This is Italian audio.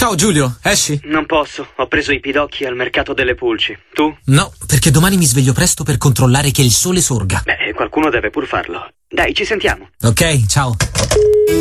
Ciao Giulio, esci? Non posso, ho preso i pidocchi al mercato delle pulci. Tu? No, perché domani mi sveglio presto per controllare che il sole sorga. Beh, qualcuno deve pur farlo. Dai, ci sentiamo. Ok, ciao.